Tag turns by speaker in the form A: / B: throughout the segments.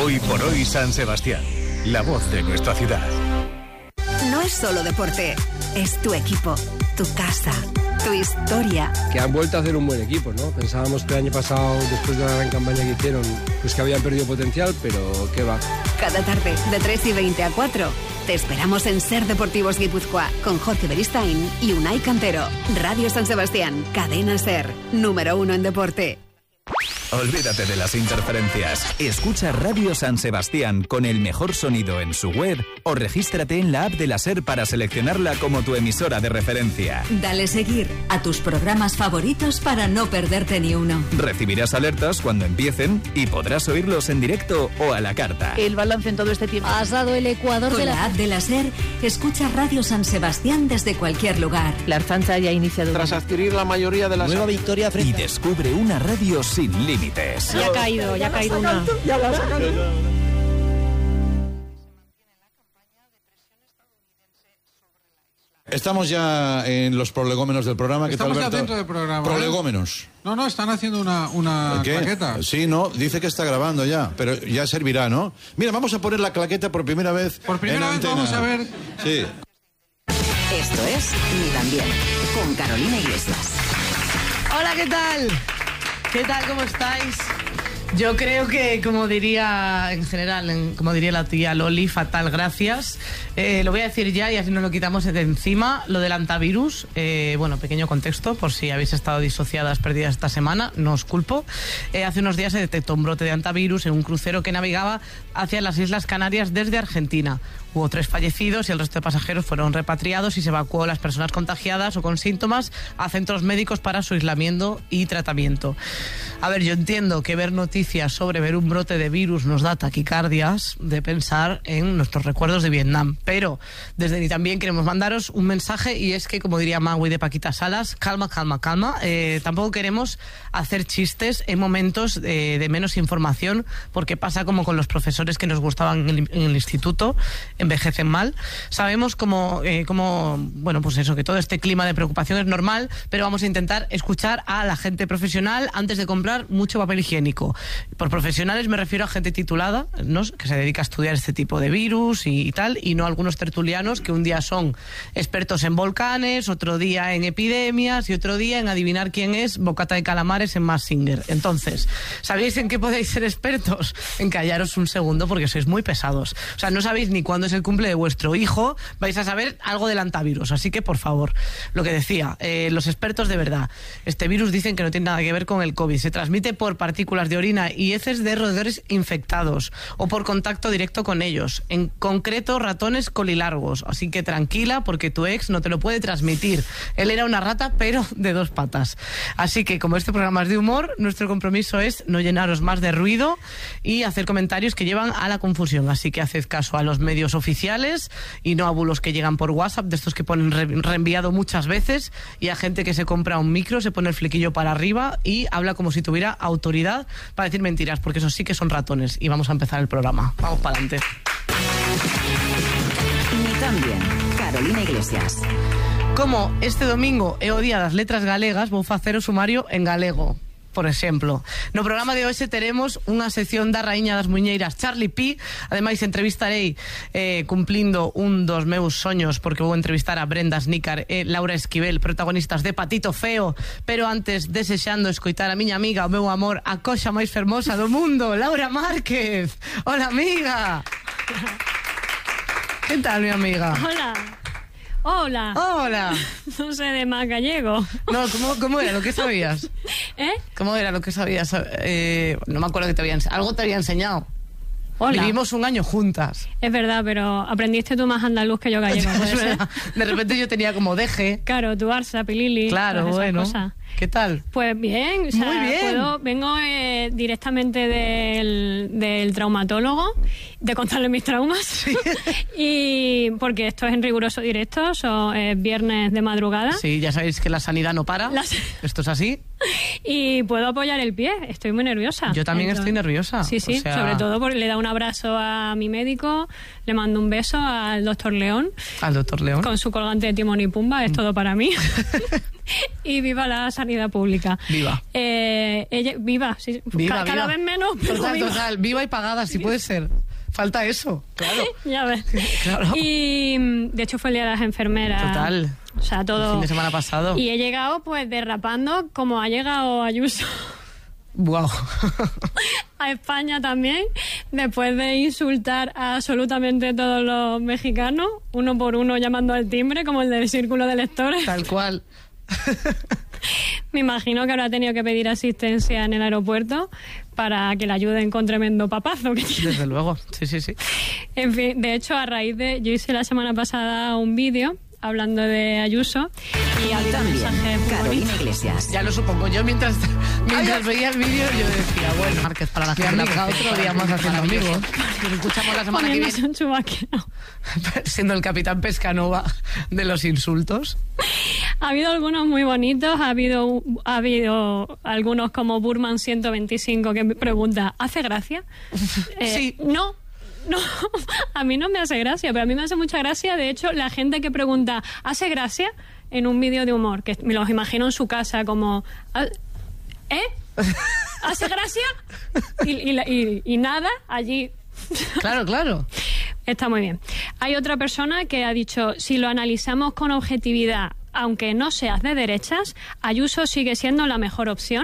A: Hoy por hoy San Sebastián, la voz de nuestra ciudad.
B: No es solo deporte, es tu equipo, tu casa, tu historia.
C: Que han vuelto a hacer un buen equipo, ¿no? Pensábamos que el año pasado, después de la gran campaña que hicieron, pues que habían perdido potencial, pero qué va.
B: Cada tarde, de 3:20 a 4, te esperamos en Ser Deportivos Guipúzcoa, con Jorge Beristain y Unai Cantero. Radio San Sebastián, cadena Ser, número 1 en deporte.
A: Olvídate de las interferencias. Escucha Radio San Sebastián con el mejor sonido en su web o regístrate en la app de la SER para seleccionarla como tu emisora de referencia.
D: Dale seguir a tus programas favoritos para no perderte ni uno.
A: Recibirás alertas cuando empiecen y podrás oírlos en directo o a la carta.
E: El balance en todo este tiempo.
D: Has dado el ecuador de la app de la SER. Escucha Radio San Sebastián desde cualquier lugar.
E: La Archancha ya ha iniciado.
F: Tras adquirir la mayoría de las...
G: Nueva victoria frente.
A: Y descubre una radio sin límites.
E: Ya ha caído una.
F: Ya la ha sacado.
H: Estamos ya en los prolegómenos del programa.
I: Estamos ya dentro del programa.
H: Prolegómenos.
I: No, están haciendo una claqueta.
H: Sí, no, dice que está grabando ya, pero ya servirá, ¿no? Mira, vamos a poner la claqueta por primera vez.
I: Por primera vez
H: antena.
I: vamos a ver.
H: Sí.
B: Esto es Ni También, con Carolina Iglesias.
E: Hola, ¿qué tal? ¿Qué tal? ¿Cómo estáis? Yo creo que, como diría en general, como diría la tía Loli, fatal, gracias. Lo voy a decir ya y así nos lo quitamos de encima. Lo del antivirus, bueno, pequeño contexto, por si habéis estado disociadas, perdidas esta semana, no os culpo. Hace unos días se detectó un brote de antivirus en un crucero que navegaba hacia las Islas Canarias desde Argentina. Hubo 3 fallecidos y el resto de pasajeros fueron repatriados y se evacuó a las personas contagiadas o con síntomas a centros médicos para su aislamiento y tratamiento. A ver, yo entiendo que ver noticias sobre ver un brote de virus nos da taquicardias de pensar en nuestros recuerdos de Vietnam, pero desde Ni También queremos mandaros un mensaje y es que, como diría Magui de Paquita Salas, calma. Tampoco queremos hacer chistes en momentos de menos información, porque pasa como con los profesores que nos gustaban en el instituto, envejecen mal. Sabemos bueno, pues eso, que todo este clima de preocupación es normal, pero vamos a intentar escuchar a la gente profesional antes de comprar mucho papel higiénico. Por profesionales me refiero a gente titulada, ¿no?, que se dedica a estudiar este tipo de virus y tal, y no a algunos tertulianos que un día son expertos en volcanes, otro día en epidemias y otro día en adivinar quién es bocata de calamares en Mask Singer. Entonces, ¿sabéis en qué podéis ser expertos? En callaros un segundo, porque sois muy pesados. O sea, no sabéis ni cuándo es el cumple de vuestro hijo, vais a saber algo del antivirus. Así que, por favor, lo que decía, los expertos de verdad, este virus dicen que no tiene nada que ver con el COVID. Se transmite por partículas de orina y heces de roedores infectados o por contacto directo con ellos, en concreto ratones colilargos. Así que tranquila, porque tu ex no te lo puede transmitir. Él era una rata, pero de 2 patas. Así que, como este programa es de humor, nuestro compromiso es no llenaros más de ruido y hacer comentarios que llevan a la confusión. Así que haced caso a los medios oficiales y no a bulos que llegan por WhatsApp, de estos que ponen reenviado muchas veces, y a gente que se compra un micro, se pone el flequillo para arriba y habla como si tuviera autoridad para decir mentiras, porque esos sí que son ratones. Y vamos a empezar el programa. Vamos para adelante.
B: Ni También, Carolina Iglesias.
E: Como este domingo é o día das letras galegas, vou facer o sumario en galego. Por exemplo, no programa de hoxe teremos unha sección da Raíña das Muñeiras, Charlie P. Ademais, entrevistarei, cumplindo un dos meus soños, porque vou entrevistar a Brenda Snícar e Laura Esquivel, protagonistas de Patito Feo. Pero antes, desexando escoitar a miña amiga, o meu amor, a coxa máis fermosa do mundo, Laura Márquez. Hola, amiga. Que tal, mi amiga?
J: Hola. No sé de más gallego.
E: No, ¿cómo era lo que sabías? ¿Cómo era lo que sabías? No me acuerdo que te había enseñado. Algo te había enseñado.
J: Hola.
E: Vivimos un año juntas.
J: Es verdad, pero aprendiste tú más andaluz que yo gallego.
E: De repente yo tenía como deje.
J: Claro, tu Arsa, Pilili.
E: Claro, bueno.
J: Cosas.
E: ¿Qué tal?
J: Pues bien, o sea,
E: muy bien.
J: Vengo directamente del traumatólogo, de contarle mis traumas. Sí. Y porque esto es en riguroso directo, es viernes de madrugada.
E: Sí, ya sabéis que la sanidad no para. Esto es así.
J: Y puedo apoyar el pie, estoy muy nerviosa.
E: Yo también estoy nerviosa.
J: Sí, o sea... sobre todo porque le da un abrazo a mi médico, le mando un beso al doctor León.
E: Al doctor León.
J: Con su colgante de Timón y Pumba, es todo para mí. Y viva la sanidad pública.
E: Viva.
J: Ella, viva, sí.
E: Viva,
J: cada vez menos, pero
E: total, viva y pagada, si puede ser. Falta eso, claro.
J: Ya ves.
E: Claro.
J: Y de hecho fue el día de las enfermeras.
E: Total.
J: O sea, todo.
E: El fin de semana pasado.
J: Y he llegado pues derrapando como ha llegado Ayuso.
E: Wow.
J: A España también, después de insultar a absolutamente todos los mexicanos, uno por uno llamando al timbre, como el del círculo de lectores.
E: Tal cual.
J: Me imagino que habrá tenido que pedir asistencia en el aeropuerto para que le ayuden con tremendo papazo que tiene.
E: Desde luego, sí.
J: En fin, de hecho, a raíz de... Yo hice la semana pasada un vídeo hablando de Ayuso y había mensajes muy
G: Carolina
J: bonitos.
G: Iglesias.
E: Ya lo supongo. Yo mientras veía el vídeo yo decía, bueno, Márquez, para la gente otro día más haciendo amigos. Nos escuchamos la semana que viene.
J: Poniéndose un chubasquero.
E: Siendo el capitán Pescanova de los insultos.
J: Ha habido algunos muy bonitos, ha habido algunos como Burman 125 que me pregunta, ¿hace gracia?
E: Sí.
J: No, a mí no me hace gracia, pero a mí me hace mucha gracia, de hecho, la gente que pregunta, ¿hace gracia? En un vídeo de humor, que me los imagino en su casa como, ¿hace gracia? Y nada, allí...
E: Claro.
J: Está muy bien. Hay otra persona que ha dicho, si lo analizamos con objetividad, aunque no seas de derechas, Ayuso sigue siendo la mejor opción.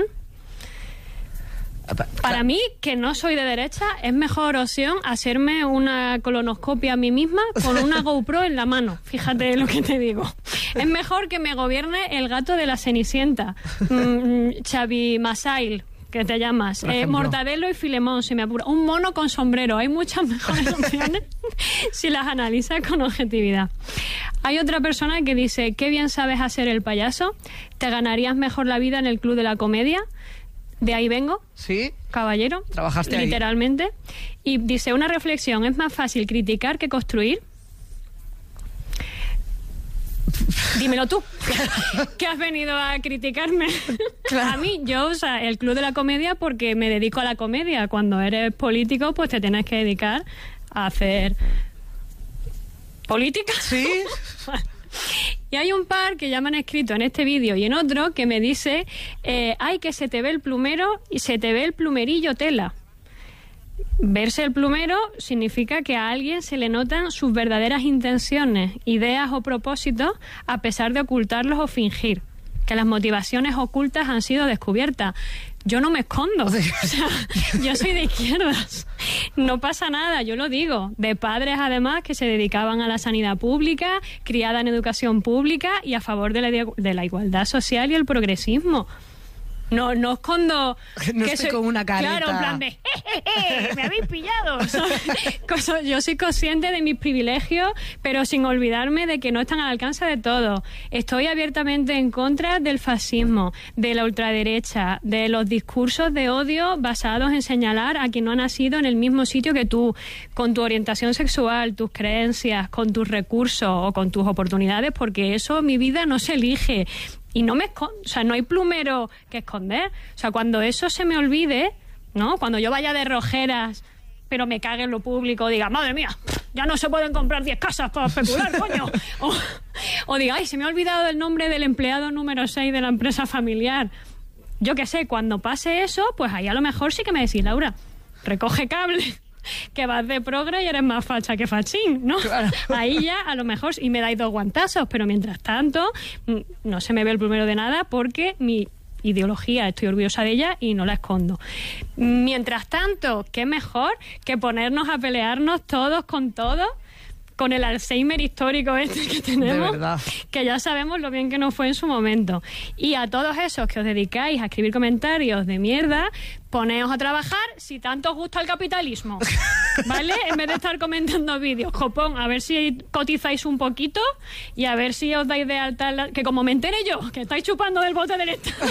J: Para mí, que no soy de derecha, es mejor opción hacerme una colonoscopia a mí misma con una GoPro en la mano. Fíjate lo que te digo. Es mejor que me gobierne el gato de la Cenicienta, Xavi Masail, que te llamas, Mortadelo y Filemón, si me apura. Un mono con sombrero. Hay muchas mejores opciones si las analizas con objetividad. Hay otra persona que dice, qué bien sabes hacer el payaso, te ganarías mejor la vida en el Club de la Comedia. De ahí vengo,
E: sí,
J: caballero,
E: trabajaste
J: literalmente
E: ahí.
J: Y dice, una reflexión, es más fácil criticar que construir. Dímelo tú, que has venido a criticarme. Claro. A mí, yo, el Club de la Comedia, porque me dedico a la comedia. Cuando eres político, pues te tienes que dedicar a hacer política.
E: Sí.
J: Y hay un par que ya me han escrito en este vídeo y en otro que me dice, ay, que se te ve el plumero y se te ve el plumerillo tela. Verse el plumero significa que a alguien se le notan sus verdaderas intenciones, ideas o propósitos, a pesar de ocultarlos o fingir, que las motivaciones ocultas han sido descubiertas. Yo no me escondo, o sea, yo soy de izquierdas, no pasa nada, yo lo digo, de padres además que se dedicaban a la sanidad pública, criada en educación pública y a favor de la igualdad social y el progresismo. No escondo...
E: No estoy con una careta.
J: Claro, en plan de... ¡Me habéis pillado! Yo soy consciente de mis privilegios, pero sin olvidarme de que no están al alcance de todos. Estoy abiertamente en contra del fascismo, de la ultraderecha, de los discursos de odio basados en señalar a quien no ha nacido en el mismo sitio que tú, con tu orientación sexual, tus creencias, con tus recursos o con tus oportunidades, porque eso, mi vida, no se elige. Y no me escondo, o sea, no hay plumero que esconder. O sea, cuando eso se me olvide, ¿no? Cuando yo vaya de rojeras, pero me cague en lo público, diga, madre mía, ya no se pueden comprar 10 casas para especular, coño. O diga, ay, se me ha olvidado el nombre del empleado número 6 de la empresa familiar. Yo qué sé, cuando pase eso, pues ahí a lo mejor sí que me decís, Laura, recoge cable, que vas de progre y eres más facha que fachín, ¿no? Claro. Ahí ya a lo mejor y me dais 2 guantazos, pero mientras tanto no se me ve el plumero de nada porque mi ideología, estoy orgullosa de ella y no la escondo. Mientras tanto, qué mejor que ponernos a pelearnos todos con todos, con el Alzheimer histórico este que tenemos,
E: de verdad,
J: que ya sabemos lo bien que nos fue en su momento. Y a todos esos que os dedicáis a escribir comentarios de mierda, poneos a trabajar si tanto os gusta el capitalismo, ¿vale? En vez de estar comentando vídeos, copón, a ver si cotizáis un poquito y a ver si os dais de alta, que como me entere yo, que estáis chupando del bote del Estado,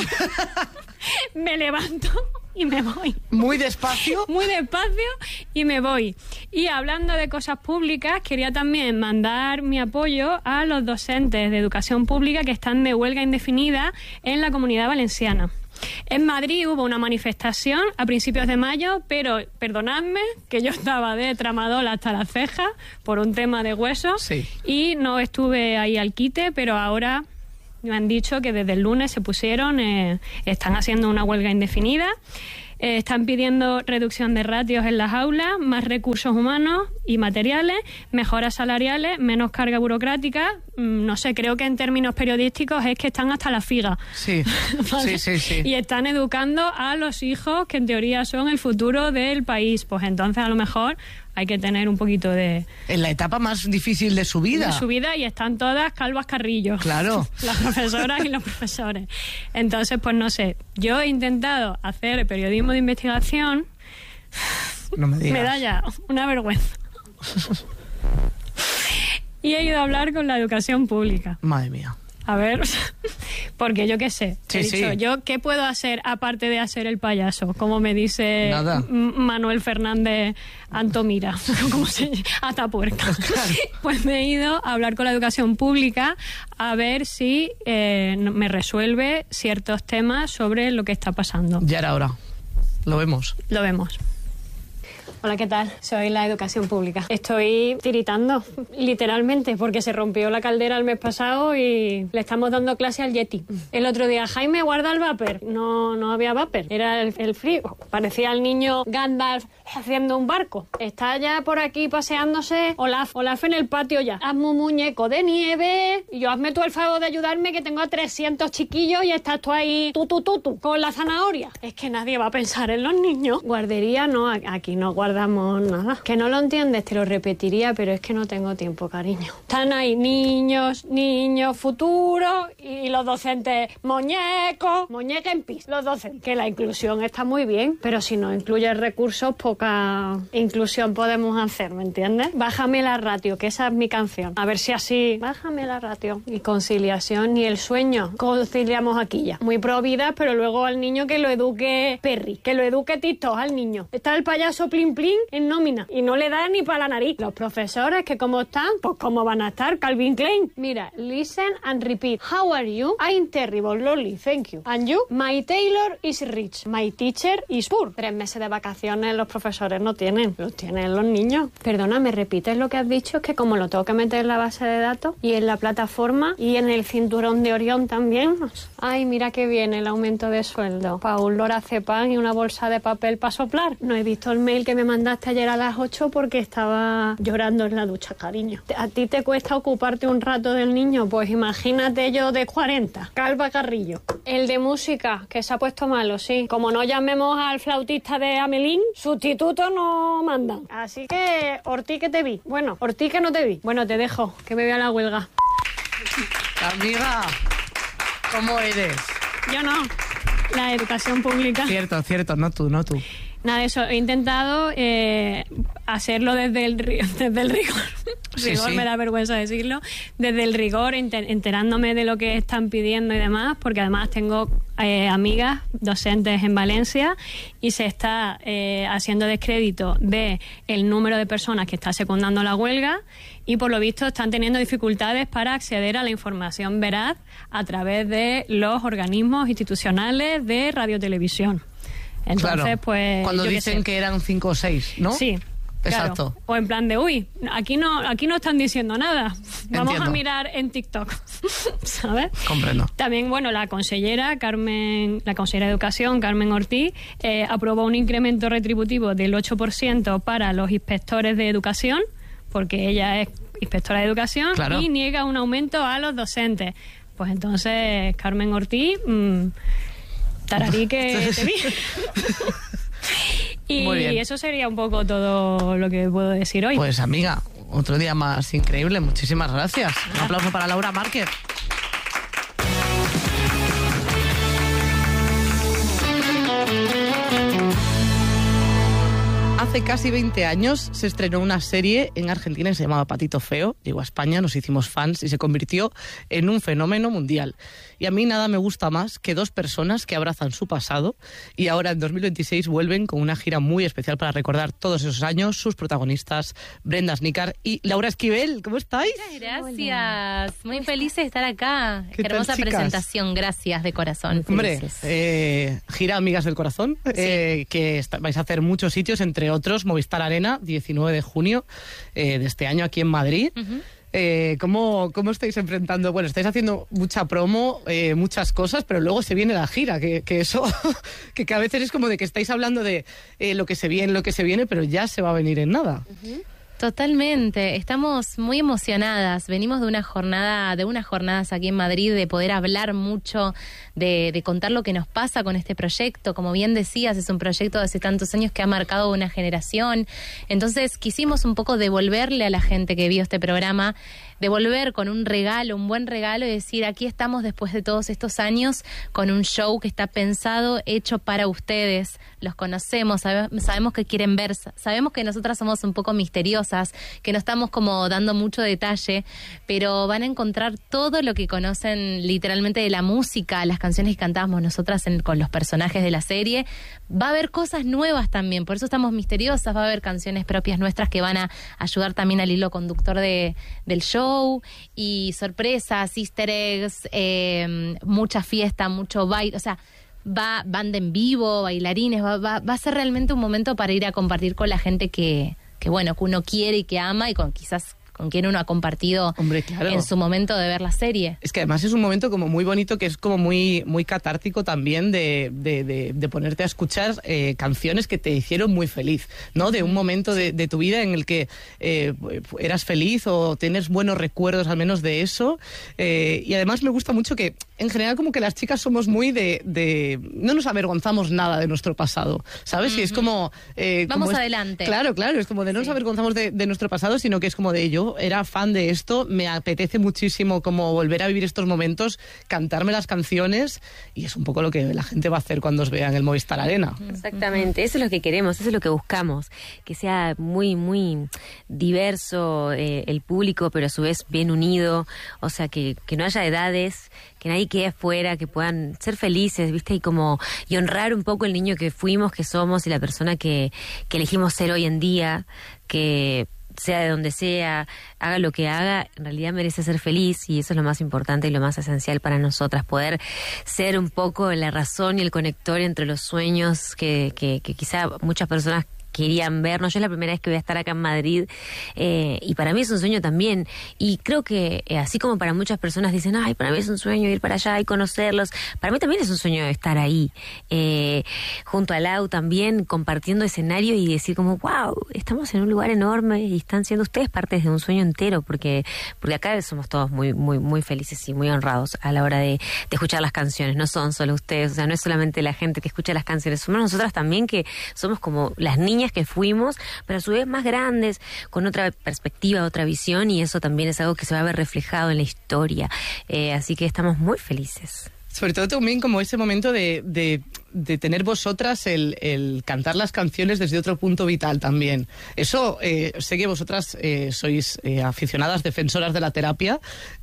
J: me levanto y me voy.
E: Muy despacio.
J: Muy despacio y me voy. Y hablando de cosas públicas, quería también mandar mi apoyo a los docentes de educación pública que están de huelga indefinida en la Comunidad Valenciana. En Madrid hubo una manifestación a principios de mayo, pero perdonadme que yo estaba de tramadol hasta las cejas por un tema de huesos,
E: sí,
J: y no estuve ahí al quite, pero ahora Me han dicho que desde el lunes se pusieron, están haciendo una huelga indefinida. Están pidiendo reducción de ratios en las aulas, más recursos humanos y materiales, mejoras salariales, menos carga burocrática. No sé, creo que en términos periodísticos es que están hasta la figa.
E: Sí, ¿vale? sí.
J: Y están educando a los hijos que en teoría son el futuro del país. Pues entonces a lo mejor hay que tener un poquito de...
E: En la etapa más difícil de su vida.
J: De su vida, y están todas calvas carrillos.
E: Claro.
J: Las profesoras y los profesores. Entonces, pues no sé. Yo he intentado hacer periodismo de investigación.
E: No me digas.
J: Me da ya una vergüenza. Y he ido a hablar con la educación pública.
E: Madre mía.
J: A ver, porque yo qué sé.
E: Sí,
J: he dicho, ¿yo qué puedo hacer aparte de hacer el payaso? Como me dice Manuel Fernández Antomira, ¿cómo se llama? Atapuerca. Claro. Pues me he ido a hablar con la educación pública a ver si me resuelve ciertos temas sobre lo que está pasando.
E: Ya era hora. Lo vemos.
J: Lo vemos. Hola, ¿qué tal? Soy la educación pública. Estoy tiritando, literalmente, porque se rompió la caldera el mes pasado y le estamos dando clase al Yeti. El otro día, Jaime, guarda el vapor. No había vapor, era el frío. Parecía el niño Gandalf haciendo un barco. Está ya por aquí paseándose Olaf en el patio ya. Hazme un muñeco de nieve y yo hazme tú el favor de ayudarme, que tengo a 300 chiquillos y estás tú ahí con la zanahoria. Es que nadie va a pensar en los niños. Guardería no, aquí no guardamos nada. Que no lo entiendes, te lo repetiría, pero es que no tengo tiempo, cariño. Están ahí niños futuros, y los docentes muñeca en pis. Los docentes, que la inclusión está muy bien, pero si no incluyes recursos, poca inclusión podemos hacer, ¿me entiendes? Bájame la ratio, que esa es mi canción. A ver si así, bájame la ratio. Y conciliación, ni el sueño conciliamos aquí ya. Muy pro vida, pero luego al niño que lo eduque Perry, que lo eduque Tito al niño. Está el payaso Plin Plin en nómina y no le da ni para la nariz. Los profesores, que cómo están, pues cómo van a estar, Calvin Klein. Mira, listen and repeat. How are you? I'm terrible, lonely, thank you. And you? My tailor is rich. My teacher is poor. 3 meses de vacaciones los profesores no tienen, los tienen los niños. Perdona, ¿me repites lo que has dicho? Es que como lo tengo que meter en la base de datos y en la plataforma y en el cinturón de Orión también. Ay, mira que viene el aumento de sueldo. Paul lorazepam y una bolsa de papel para soplar. No he visto el mail que me mandaste ayer a las 8 porque estaba llorando en la ducha, cariño. ¿A ti te cuesta ocuparte un rato del niño? Pues imagínate yo de 40. Calva Carrillo. El de música, que se ha puesto malo, sí. Como no llamemos al flautista de Amelín, sustituto no mandan. Así que, Ortiz, que te vi. Bueno, Ortiz, que no te vi. Bueno, te dejo, que me voy a la huelga.
E: Amiga, ¿cómo eres?
J: Yo no. La educación pública.
E: Cierto, no tú.
J: Nada, eso, he intentado hacerlo desde el rigor.
E: Sí.
J: Me da vergüenza decirlo. Desde el rigor, enterándome de lo que están pidiendo y demás, porque además tengo amigas docentes en Valencia y se está haciendo descrédito de el número de personas que está secundando la huelga y por lo visto están teniendo dificultades para acceder a la información veraz a través de los organismos institucionales de radiotelevisión. Entonces,
E: claro,
J: pues...
E: Cuando dicen que eran 5 o 6, ¿no?
J: Sí.
E: Exacto.
J: Claro. O en plan de, aquí no están diciendo nada. Vamos a mirar en TikTok. ¿Sabes?
E: Comprendo.
J: También, bueno, la consellera de Educación, Carmen Ortiz, aprobó un incremento retributivo del 8% para los inspectores de educación, porque ella es inspectora de educación, claro, y niega un aumento a los docentes. Pues entonces, Carmen Ortiz... tararí que te vi. Y eso sería un poco todo lo que puedo decir hoy.
E: Pues amiga, otro día más increíble. Muchísimas gracias. Un aplauso para Laura Márquez. Hace casi 20 años se estrenó una serie en Argentina que se llamaba Patito Feo. Llegó a España, nos hicimos fans y se convirtió en un fenómeno mundial. Y a mí nada me gusta más que 2 personas que abrazan su pasado y ahora en 2026 vuelven con una gira muy especial para recordar todos esos años, sus protagonistas, Brenda Snícar y Laura Esquivel. ¿Cómo estáis?
G: Gracias. Hola. Muy feliz de estar acá.
E: Qué
G: hermosa
E: tal,
G: presentación. Gracias, de corazón.
E: Hombre, gira Amigas del Corazón, sí, que vais a hacer muchos sitios, entre otros Movistar Arena, 19 de junio de este año aquí en Madrid. Uh-huh. ¿Cómo estáis enfrentando? Bueno, estáis haciendo mucha promo, muchas cosas, pero luego se viene la gira, que eso, que a veces es como de que estáis hablando de lo que se viene, pero ya se va a venir en nada.
G: Totalmente, estamos muy emocionadas. Venimos de unas jornadas aquí en Madrid, de poder hablar mucho, de contar lo que nos pasa con este proyecto. Como bien decías, es un proyecto de hace tantos años que ha marcado una generación. Entonces quisimos un poco devolverle a la gente que vio este programa, devolver con un regalo, un buen regalo, y decir, aquí estamos después de todos estos años con un show que está pensado, hecho para ustedes. Los conocemos, sabemos que quieren ver, sabemos que nosotras somos un poco misteriosas, que no estamos como dando mucho detalle, pero van a encontrar todo lo que conocen literalmente de la música, las canciones que cantábamos nosotras con los personajes de la serie. Va a haber cosas nuevas también, por eso estamos misteriosas. Va a haber canciones propias nuestras que van a ayudar también al hilo conductor del show, y sorpresas, easter eggs, mucha fiesta, mucho baile, o sea, banda en vivo, bailarines, va a ser realmente un momento para ir a compartir con la gente que uno quiere y que ama, y quizás con quien uno ha compartido.
E: Hombre, claro,
G: en su momento de ver la serie.
E: Es que además es un momento como muy bonito, que es como muy, muy catártico también de ponerte a escuchar canciones que te hicieron muy feliz, ¿no? De un momento de tu vida en el que eras feliz o tienes buenos recuerdos al menos de eso. Y además me gusta mucho que en general como que las chicas somos muy no nos avergonzamos nada de nuestro pasado, ¿sabes? Y es como...
G: vamos adelante.
E: Claro, es como de no nos avergonzamos de nuestro pasado, sino que es como de yo era fan de esto, me apetece muchísimo como volver a vivir estos momentos, cantarme las canciones, y es un poco lo que la gente va a hacer cuando os vea en el Movistar Arena.
K: Exactamente, eso es lo que queremos, eso es lo que buscamos, que sea muy, muy diverso el público, pero a su vez bien unido, o sea, que no haya edades, que nadie quede afuera, que puedan ser felices, ¿viste? Y honrar un poco el niño que fuimos, que somos, y la persona que elegimos ser hoy en día, que sea de donde sea, haga lo que haga, en realidad merece ser feliz, y eso es lo más importante y lo más esencial para nosotras, poder ser un poco la razón y el conector entre los sueños que quizá muchas personas querían vernos. Yo es la primera vez que voy a estar acá en Madrid, y para mí es un sueño también, y creo que así como para muchas personas dicen, ay, para mí es un sueño ir para allá y conocerlos, para mí también es un sueño estar ahí, junto a Lau también, compartiendo escenario y decir como, wow, estamos en un lugar enorme y están siendo ustedes parte de un sueño entero, porque acá somos todos muy, muy, muy felices y muy honrados a la hora de escuchar las canciones. No son solo ustedes, o sea, no es solamente la gente que escucha las canciones, somos nosotras también, que somos como las niñas que fuimos, pero a su vez más grandes, con otra perspectiva, otra visión, y eso también es algo que se va a ver reflejado en la historia. Así que estamos muy felices.
E: Sobre todo también como ese momento de tener vosotras el cantar las canciones desde otro punto vital también. Eso, sé que vosotras sois aficionadas, defensoras de la terapia.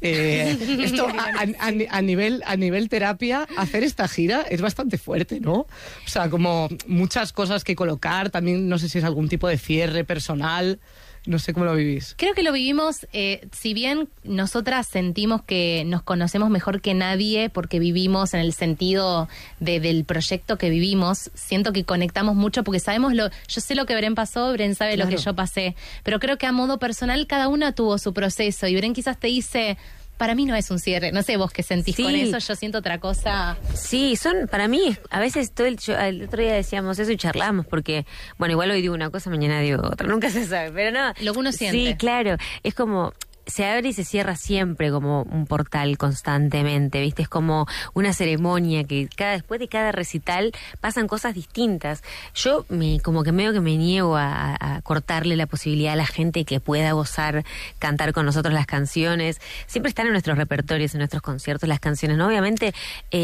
E: Esto a nivel terapia, hacer esta gira es bastante fuerte, ¿no? O sea, como muchas cosas que colocar, también no sé si es algún tipo de cierre personal. No sé cómo lo vivís.
G: Creo que lo vivimos, si bien nosotras sentimos que nos conocemos mejor que nadie porque vivimos en el sentido del proyecto que vivimos, siento que conectamos mucho porque sabemos yo sé lo que Bren pasó, Bren sabe lo que yo pasé, pero creo que a modo personal cada una tuvo su proceso, y Bren quizás te dice... Para mí no es un cierre, no sé vos qué sentís con eso, yo siento otra cosa.
K: Sí, para mí, a veces el otro día decíamos eso y charlamos, porque, bueno, igual hoy digo una cosa, mañana digo otra, nunca se sabe, pero no.
G: Lo que uno siente.
K: Sí, claro, es como... se abre y se cierra siempre como un portal constantemente, ¿viste? Es como una ceremonia que después de cada recital pasan cosas distintas. Yo como que medio que me niego a cortarle la posibilidad a la gente que pueda gozar, cantar con nosotros las canciones. Siempre están en nuestros repertorios, en nuestros conciertos las canciones, ¿no? Obviamente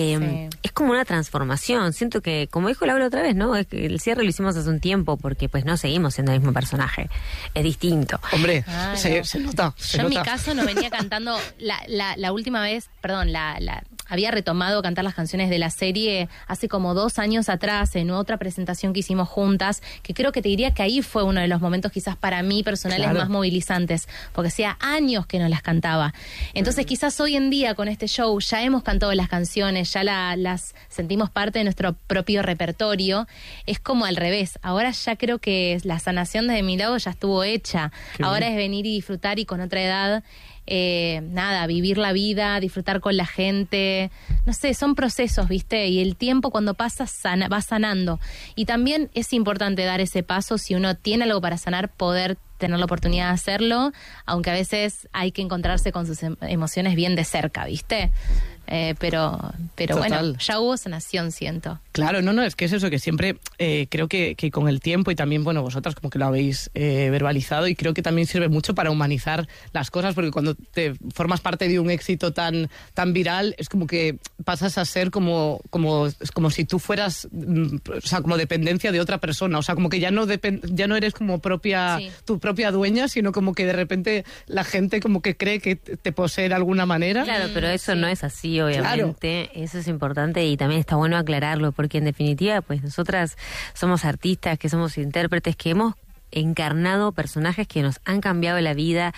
K: es como una transformación. Siento que, como dijo Laura otra vez, ¿no? Es que el cierre lo hicimos hace un tiempo porque pues no seguimos siendo el mismo personaje. Es distinto.
E: Hombre, se nota.
G: En mi caso no venía cantando la última vez, perdón, había retomado cantar las canciones de la serie hace como 2 años atrás en otra presentación que hicimos juntas, que creo que te diría que ahí fue uno de los momentos quizás para mí personales más movilizantes, porque hacía años que no las cantaba. Entonces quizás hoy en día con este show ya hemos cantado las canciones, ya las sentimos parte de nuestro propio repertorio. Es como al revés, ahora ya creo que la sanación desde mi lado ya estuvo hecha. Ahora es venir y disfrutar, y con otra edad nada, vivir la vida, disfrutar con la gente, no sé, son procesos, ¿viste? Y el tiempo cuando pasa va sanando. Y también es importante dar ese paso, si uno tiene algo para sanar, poder tener la oportunidad de hacerlo, aunque a veces hay que encontrarse con sus emociones bien de cerca, ¿viste? Pero bueno, ya hubo sanación, siento.
E: Claro, no, es que es eso, que siempre creo que con el tiempo, y también, bueno, vosotras como que lo habéis verbalizado, y creo que también sirve mucho para humanizar las cosas, porque cuando te formas parte de un éxito tan viral, es como que pasas a ser como si tú fueras, o sea, como dependencia de otra persona, o sea, como que ya no eres como tu propia dueña, sino como que de repente la gente como que cree que te posee de alguna manera.
K: Claro, pero eso no es así, obviamente. Claro. Eso es importante y también está bueno aclararlo, porque en definitiva, pues nosotras somos artistas, que somos intérpretes, que hemos encarnado personajes que nos han cambiado la vida,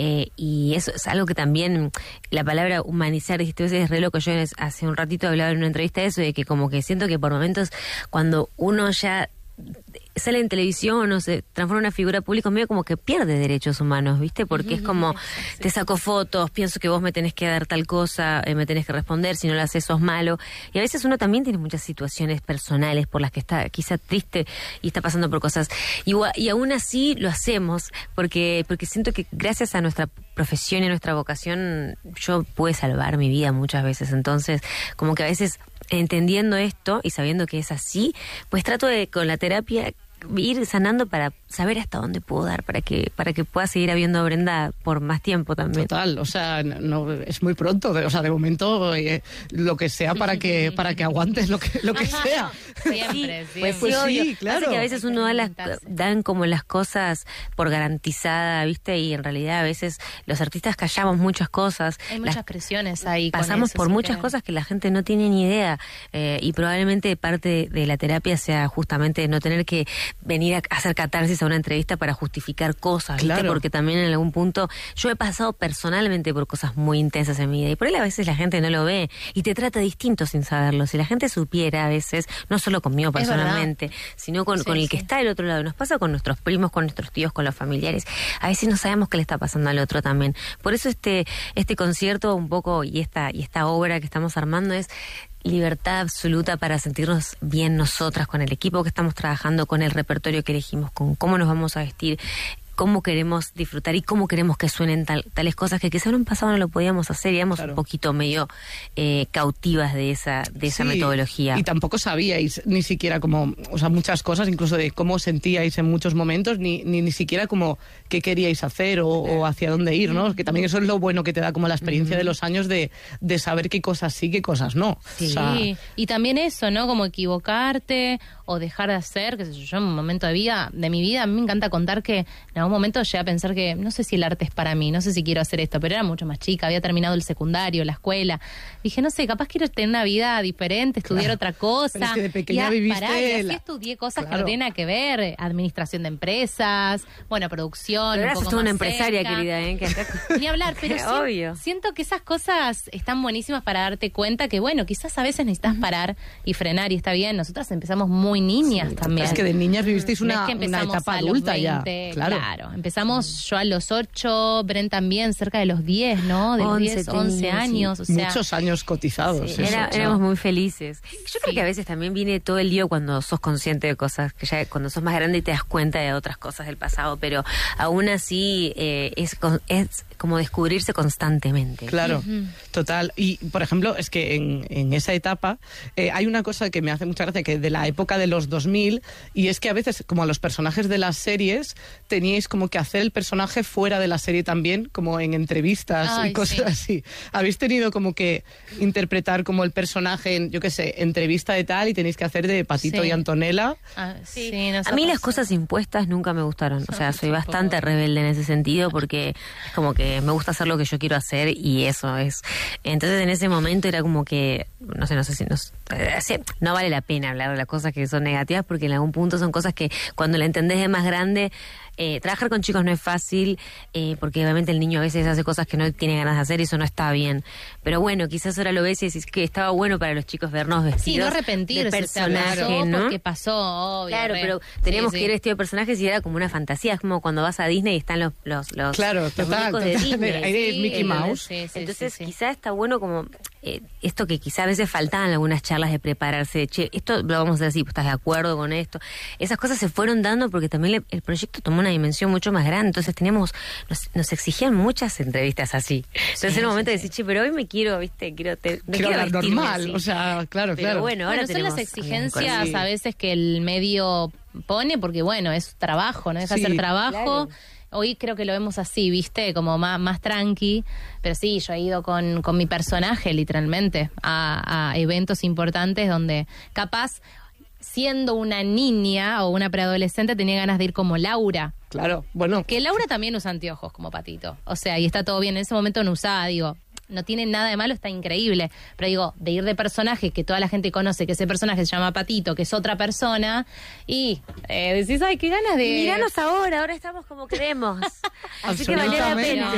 K: y eso es algo que también la palabra humanizar, dijiste, es re loco. Yo hace un ratito hablaba en una entrevista de eso, de que como que siento que por momentos cuando uno ya sale en televisión o se transforma en una figura pública, medio como que pierde derechos humanos, ¿viste? Porque es como, te saco fotos, pienso que vos me tenés que dar tal cosa, me tenés que responder, si no lo haces sos malo. Y a veces uno también tiene muchas situaciones personales por las que está quizá triste y está pasando por cosas. Y aún así lo hacemos, porque siento que gracias a nuestra profesión y a nuestra vocación, yo pude salvar mi vida muchas veces. Entonces, como que a veces, entendiendo esto y sabiendo que es así, pues trato de, con la terapia, ir sanando para saber hasta dónde puedo dar para que pueda seguir habiendo Brenda por más tiempo también.
E: Total, o sea, no es muy pronto, o sea, de momento lo que sea para que aguantes lo que sea.
G: Siempre,
K: pues sí, claro. Así que a veces uno dan como las cosas por garantizada, ¿viste? Y en realidad a veces los artistas callamos muchas cosas.
G: Hay muchas presiones ahí.
K: Pasamos por muchas cosas que la gente no tiene ni idea, y probablemente parte de la terapia sea justamente no tener que venir a hacer catarsis a una entrevista para justificar cosas, ¿viste? Claro. Porque también en algún punto yo he pasado personalmente por cosas muy intensas en mi vida, y por ahí a veces la gente no lo ve y te trata distinto sin saberlo. Si la gente supiera a veces, no solo conmigo personalmente, sino con el que está del otro lado. Nos pasa con nuestros primos, con nuestros tíos, con los familiares. A veces no sabemos qué le está pasando al otro también. Por eso este concierto un poco y esta obra que estamos armando es libertad absoluta para sentirnos bien nosotras, con el equipo que estamos trabajando, con el repertorio que elegimos, con cómo nos vamos a vestir, cómo queremos disfrutar y cómo queremos que suenen tales cosas que quizá en un pasado no lo podíamos hacer, y éramos un poquito medio cautivas de esa metodología.
E: Y tampoco sabíais ni siquiera como, o sea, muchas cosas, incluso de cómo sentíais en muchos momentos, ni siquiera como qué queríais hacer o hacia dónde ir, ¿no? Que también eso es lo bueno que te da como la experiencia de los años de saber qué cosas sí, qué cosas no.
G: Sí, o sea, y también eso, ¿no? Como equivocarte o dejar de hacer, qué sé yo, en un momento de mi vida, a mí me encanta contar que en algún momento llegué a pensar que no sé si el arte es para mí, no sé si quiero hacer esto, pero era mucho más chica, había terminado el secundario, la escuela. Dije, no sé, capaz quiero tener una vida diferente, estudiar otra cosa.
E: Pero es que de pequeña viviste...
G: y así estudié cosas que no tienen nada que ver, administración de empresas, bueno, producción,
K: pero
G: un poco
K: sos
G: más
K: una empresaria,
G: cerca.
K: Querida, que acá...
G: Ni hablar, pero
K: obvio.
G: Siento que esas cosas están buenísimas para darte cuenta que, bueno, quizás a veces necesitas parar y frenar, y está bien. Nosotras empezamos muy niñas también.
E: Es que de niñas vivisteis una
G: etapa
E: adulta
G: 20,
E: ya.
G: Claro, empezamos yo a los 8, Bren también cerca de los 10, ¿no? De los 10, 11 años.
E: Sí.
G: O sea,
E: muchos años cotizados.
K: Sí, éramos muy felices. Yo creo que a veces también viene todo el lío cuando sos consciente de cosas, que ya cuando sos más grande y te das cuenta de otras cosas del pasado, pero aún así es como descubrirse constantemente.
E: Claro, total. Y, por ejemplo, es que en esa etapa hay una cosa que me hace mucha gracia, que de la época de los 2000, y es que a veces, como a los personajes de las series, teníais como que hacer el personaje fuera de la serie también, como en entrevistas y cosas así. ¿Habéis tenido como que interpretar como el personaje en, yo qué sé, entrevista de tal, y tenéis que hacer de Patito y Antonella?
K: A mí las cosas impuestas nunca me gustaron. O sea, soy bastante rebelde en ese sentido, porque es como que me gusta hacer lo que yo quiero hacer, y eso es. Entonces, en ese momento era como que, no sé si no vale la pena hablar de las cosas que son negativas, porque en algún punto son cosas que cuando la entendés de más grande trabajar con chicos no es fácil, porque obviamente el niño a veces hace cosas que no tiene ganas de hacer y eso no está bien. Pero bueno, quizás ahora lo ves y decís que estaba bueno para los chicos vernos vestidos.
G: Sí, no arrepentirse,
K: de personaje, ¿no?
G: Porque pasó, obvio.
K: Claro, pero teníamos que ir vestido de personajes y era como una fantasía. Es como cuando vas a Disney y están los
E: claro, total,
K: muñecos de Disney.
E: Ahí es Mickey Mouse.
K: Entonces, quizás está bueno como esto que quizás a veces faltaban en algunas charlas de prepararse. Che, esto lo vamos a hacer así, ¿estás de acuerdo con esto? Esas cosas se fueron dando porque también el proyecto tomó una dimensión mucho más grande. Entonces nos exigían muchas entrevistas así. Entonces en un momento de decir, che, pero hoy me quiero, ¿viste? Quiero
E: hablar normal, así. O sea, claro.
K: Pero bueno, ahora
G: son las exigencias a veces que el medio pone, porque bueno, es trabajo, no deja de ser trabajo. Claro. Hoy creo que lo vemos así, ¿viste? Como más tranqui. Pero sí, yo he ido con mi personaje, literalmente, a eventos importantes donde capaz, siendo una niña o una preadolescente, tenía ganas de ir como Laura.
E: Claro, bueno.
G: Que Laura también usa anteojos como Patito. O sea, y está todo bien. En ese momento no usaba, digo... No tiene nada de malo, está increíble. Pero digo, de ir de personaje que toda la gente conoce, que ese personaje se llama Patito, que es otra persona, y decís, ay, qué ganas de...
K: Míranos ahora estamos como queremos. Así que vale la pena.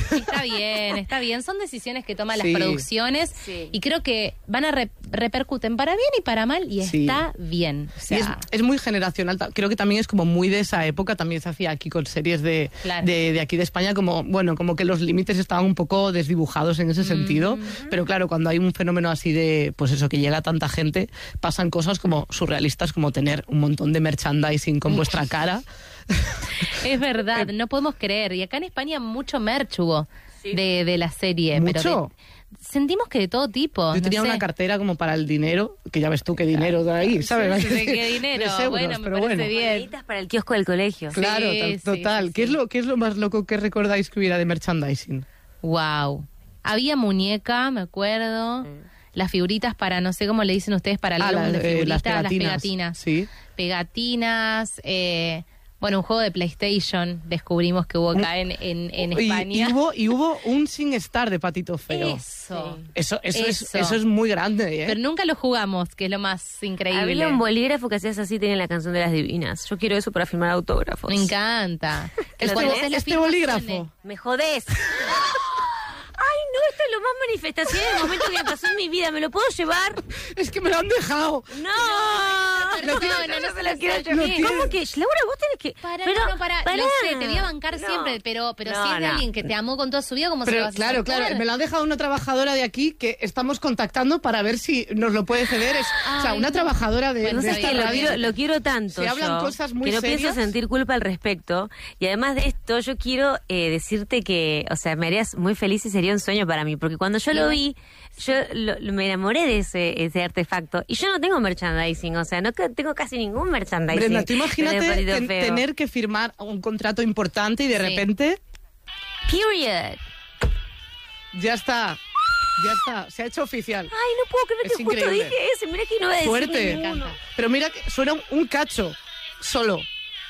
G: Está bien. Son decisiones que toman las producciones y creo que van a repercuten para bien y para mal y está bien. O sea,
E: es muy generacional. Creo que también es como muy de esa época. También se hacía aquí con series de aquí de España, como que los límites estaban un poco desdibujados en ese sentido, pero claro, cuando hay un fenómeno así de, pues eso, que llega a tanta gente, pasan cosas como surrealistas, como tener un montón de merchandising con vuestra cara.
G: Es verdad, no podemos creer. Y acá en España mucho merch hubo de la serie.
E: ¿Mucho?
G: Pero sentimos que de todo tipo.
E: Yo tenía una cartera como para el dinero, que ya ves tú qué dinero de ahí, ¿sabes?
G: ¿Qué dinero?
E: 3 euros,
G: bueno, me parece bien.
K: Para el kiosco del colegio.
E: Claro, total. ¿Qué es lo más loco que recordáis que hubiera de merchandising?
G: Wow. Había muñeca, me acuerdo. Las figuritas para, no sé cómo le dicen ustedes, para el álbum de figuritas, las pegatinas.
E: Sí.
G: Pegatinas, bueno, un juego de PlayStation descubrimos que hubo acá en España.
E: Y hubo un SingStar de Patito Feo. Eso es muy grande, ¿eh?
G: Pero nunca lo jugamos, que es lo más increíble.
K: Había un bolígrafo que hacías así, tenía la canción de las divinas. Yo quiero eso para firmar autógrafos.
G: Me encanta.
E: Este bolígrafo.
K: Me jodés. Ay, no, esto es lo más manifestación del momento que me pasó en mi vida. ¿Me lo puedo llevar?
E: Es que me lo han dejado.
K: No se lo quiero llevar. ¿Cómo que? Laura, vos tenés que...
G: Para. Lo sé, te voy a bancar siempre, pero si es de alguien que te amó con toda su vida, ¿cómo se lo vas a hacer?
E: Claro, me lo han dejado una trabajadora de aquí que estamos contactando para ver si nos lo puede ceder. O sea, una trabajadora de...
K: Bueno, es que lo quiero tanto.
E: Se hablan cosas muy
K: serias. Que no
E: serias.
K: pienso sentir culpa al respecto. Y además de esto, yo quiero decirte que, o sea, me harías muy feliz y sería un sueño para mí. Porque cuando yo lo vi, me enamoré de ese artefacto. Y yo no tengo merchandising, o sea, no tengo casi ningún merchandising.
E: Brenda, tú imagínate tener que firmar un contrato importante y de repente...
K: Period.
E: Ya está, se ha hecho oficial.
K: Ay, no puedo creer que justo dije eso. Mira que no voy a decir
E: fuerte.
K: ninguno.
E: Pero mira que suena un cacho, solo.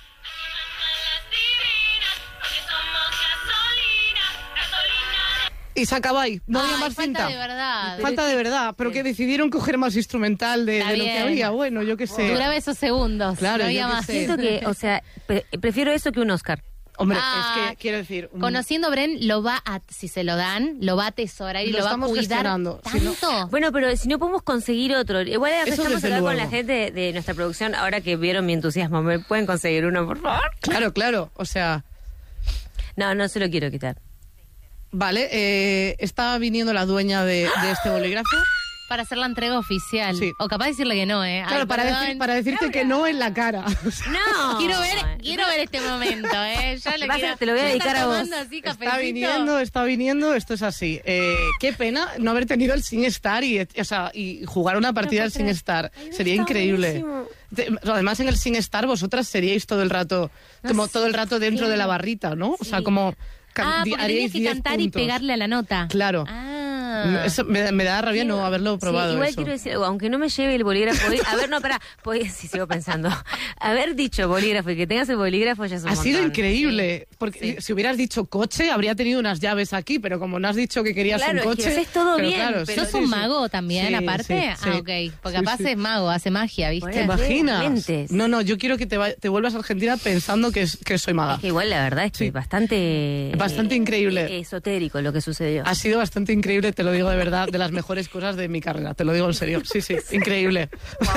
E: Y se acaba ahí, no había más cinta. Falta de verdad, pero que decidieron coger más instrumental de lo que había. Bueno, yo qué sé.
G: Duraba esos segundos,
E: claro,
G: no había más.
K: Siento que, o sea, prefiero eso que un Oscar.
E: Hombre, es que quiero decir...
G: Conociendo a Bren, si se lo dan, lo va a atesorar y lo va a cuidar tanto.
K: Si no, bueno, pero si no podemos conseguir otro. Igual empezamos a hablar con la gente de nuestra producción, ahora que vieron mi entusiasmo. ¿Me pueden conseguir uno, por favor?
E: Claro, o sea...
K: No se lo quiero quitar.
E: Vale, está viniendo la dueña de este bolígrafo.
G: Para hacer la entrega oficial.
E: Sí.
G: O capaz de decirle que no, ¿eh?
E: Claro, para decirte que no en la cara.
G: No. Quiero ver este momento, ¿eh?
K: Te lo voy a dedicar a vos.
E: Está viniendo, esto es así. Qué pena no haber tenido el SingStar y jugar una partida del SingStar. Sería increíble. Además, en el SingStar vosotras seríais todo el rato, todo el rato dentro de la barrita, ¿no? O sea, como...
G: porque tenías que cantar y pegarle a la nota.
E: Claro. Eso me da rabia no haberlo probado.
K: Igual quiero decir, aunque no me lleve el bolígrafo, sigo pensando. Haber dicho bolígrafo y que tengas el bolígrafo ya es un montón.
E: Ha sido increíble. porque si hubieras dicho coche, habría tenido unas llaves aquí, pero como no has dicho que querías un coche...
K: Claro, es todo bien.
E: Claro,
K: pero
G: ¿sos un mago también, aparte? Ok, porque capaz es mago, hace magia, ¿viste?
E: ¿Te imaginas? No, yo quiero que te vuelvas a Argentina pensando que soy maga.
K: Es que igual la verdad es que es bastante
E: increíble.
K: Esotérico lo que sucedió.
E: Ha sido bastante increíble, te lo digo de verdad, de las mejores cosas de mi carrera, te lo digo en serio. Sí, increíble.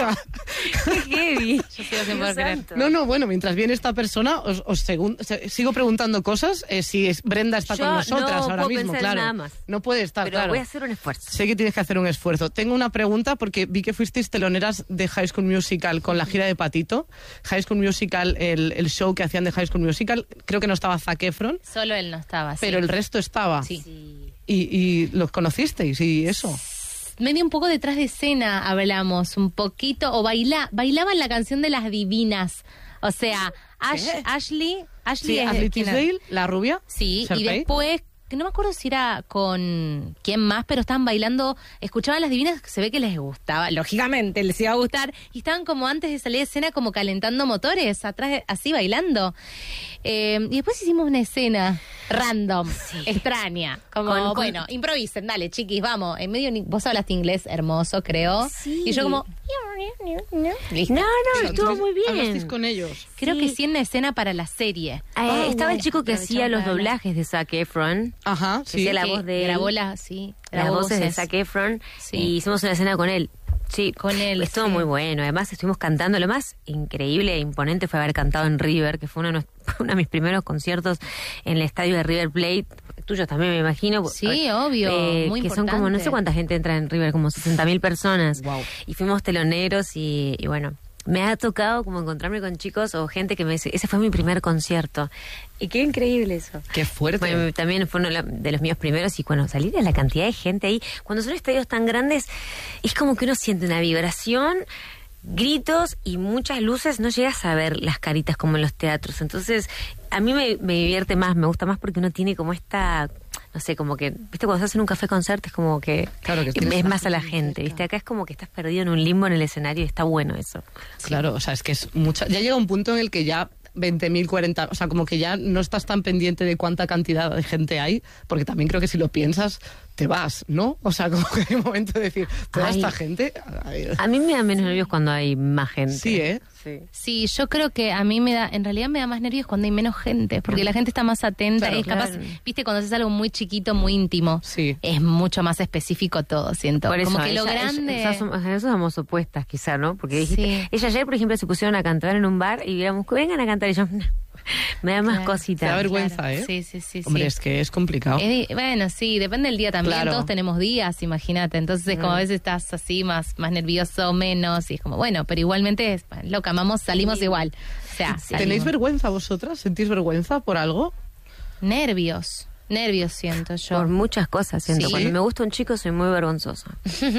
K: ¡Qué heavy!
G: Yo sigo sin poder creer.
E: No, bueno, mientras viene esta persona, sigo preguntando cosas, si Brenda está con nosotras ahora mismo, claro.
K: Nada más.
E: No puede estar,
K: pero voy a hacer un esfuerzo.
E: Sé que tienes que hacer un esfuerzo. Tengo una pregunta porque vi que fuisteis teloneras de High School Musical con la gira de Patito. High School Musical, el show que hacían de High School Musical, creo que no estaba Zac Efron.
G: Solo él no estaba,
E: pero el resto estaba.
G: Sí.
E: ¿Y los conocisteis y eso?
G: Medio un poco detrás de escena hablamos, un poquito, o bailaban la canción de las divinas. O sea, Ashley
E: Tisdale, la rubia.
G: Sí,
E: Sharpay.
G: Y después, que no me acuerdo si era con quién más, pero estaban bailando, escuchaban las divinas, se ve que les gustaba, lógicamente les iba a gustar, y estaban como antes de salir de escena como calentando motores, atrás, así bailando. Y después hicimos una escena random, extraña, como, bueno, improvisen, dale, chiquis, vamos. En medio, vos hablaste inglés hermoso, creo, y yo como...
K: ¿Listo? No, estuvo muy bien.
E: ¿Hablasteis con ellos?
G: Creo que sí en una escena para la serie.
K: Estaba el chico que hacía los doblajes de Zac Efron.
E: Ajá,
K: sí. Hacía la voz de él.
G: Grabó las
K: voces de Zac Efron. Sí. Y hicimos una escena con él. Sí,
G: con él.
K: Estuvo muy bueno. Además, estuvimos cantando. Lo más increíble e imponente fue haber cantado en River, que fue uno de mis primeros conciertos en el estadio de River Plate. Tuyos también, me imagino.
G: Sí, obvio. Muy
K: que
G: importante.
K: son como, no sé cuánta gente entra en River, como 60.000 personas.
E: Wow.
K: Y fuimos teloneros y bueno, me ha tocado como encontrarme con chicos o gente que me dice, ese fue mi primer concierto. Y qué increíble eso.
E: Qué fuerte.
K: Bueno, también fue uno de los míos primeros y bueno, salir de la cantidad de gente ahí, cuando son estadios tan grandes, es como que uno siente una vibración, gritos y muchas luces, no llegas a ver las caritas como en los teatros. Entonces, a mí me divierte más, me gusta más porque uno tiene como esta... No sé, como que, viste, cuando estás en un café concierto es como que,
E: claro, que
K: ves más a la gente, viste, acá es como que estás perdido en un limbo en el escenario y está bueno eso.
E: Claro, o sea, es que es mucha... Ya llega un punto en el que ya 20.000, 40... O sea, como que ya no estás tan pendiente de cuánta cantidad de gente hay, porque también creo que si lo piensas, te vas, ¿no? O sea, como que hay un momento de decir, toda esta gente...
K: A mí me da menos nervios cuando hay más gente.
E: Sí, ¿eh?
G: Sí, yo creo que a mí en realidad me da más nervios cuando hay menos gente, porque la gente está más atenta,
E: claro,
G: es capaz, viste, cuando haces algo muy chiquito, muy íntimo, es mucho más específico todo, siento.
K: Por eso,
G: como que lo grande...
K: Eso somos opuestas, quizá, ¿no? Porque dijiste, ella ayer, por ejemplo, se pusieron a cantar en un bar y digamos, vengan a cantar y yo... Me da más cositas.
E: Te da vergüenza,
G: claro.
E: ¿eh?
G: Sí.
E: Hombre, es que es complicado.
G: Bueno, sí, depende del día también.
E: Claro.
G: Todos tenemos días, imagínate. Entonces, como a veces estás así, más nervioso, menos. Y es como, bueno, pero igualmente, loca, amamos, salimos igual. O sea,
E: ¿tenéis vergüenza vosotras? ¿Sentís vergüenza por algo?
G: Nervios siento yo.
K: Por muchas cosas siento.
G: ¿Sí?
K: Cuando me gusta un chico soy muy vergonzosa.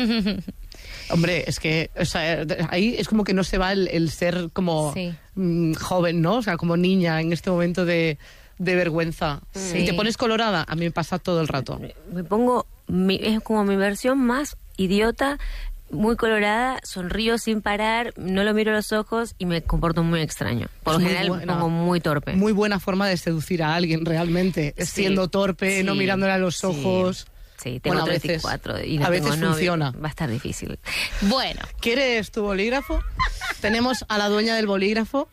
E: Hombre, es que, o sea, ahí es como que no se va el ser como joven, ¿no? O sea, como niña en este momento de vergüenza.
G: Sí.
E: ¿Y te pones colorada? A mí me pasa todo el rato.
K: Me pongo, es como mi versión más idiota, muy colorada, sonrío sin parar, no lo miro a los ojos y me comporto muy extraño. Por lo general me pongo muy torpe.
E: Muy buena forma de seducir a alguien, realmente. Siendo torpe, no mirándole a los ojos.
K: Sí, tengo 34 y no
E: a veces
K: tengo novio.
E: funciona.
K: Va a estar difícil.
G: Bueno.
E: ¿Quieres tu bolígrafo? Tenemos a la dueña del bolígrafo.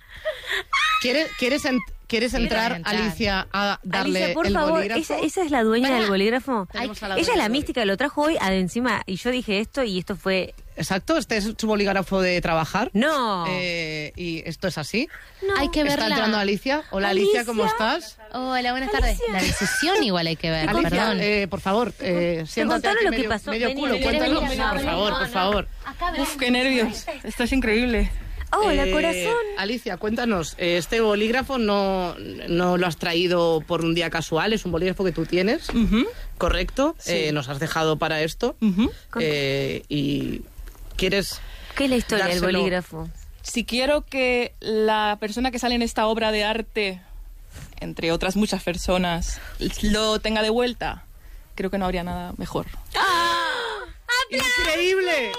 E: ¿Quieres entrar, Alicia, a darle
K: Alicia, por
E: el
K: favor,
E: bolígrafo?
K: ¿ella es la dueña del bolígrafo?
E: Ella
K: es la mística, lo trajo hoy encima y yo dije esto y esto fue...
E: Exacto, este es su bolígrafo de trabajar.
K: No.
E: Y esto es así.
G: No. Hay que verla.
E: Está entrando Alicia. Hola, Alicia, ¿cómo estás?
G: Hola, buenas tardes. La decisión igual hay que ver,
E: Alicia,
G: perdón.
E: Por favor, siéntate aquí
K: lo que pasó.
E: medio culo. Cuéntanos, por favor.
L: Uf, qué nervios. Esto es increíble.
K: Hola, corazón.
E: Alicia, cuéntanos, este bolígrafo no lo has traído por un día casual, es un bolígrafo que tú tienes, ¿correcto?
L: Sí.
E: Nos has dejado para esto. Y ¿quieres
K: ¿qué es la historia del bolígrafo?
L: Si quiero que la persona que sale en esta obra de arte, entre otras muchas personas, lo tenga de vuelta, creo que no habría nada mejor.
E: ¡Increíble!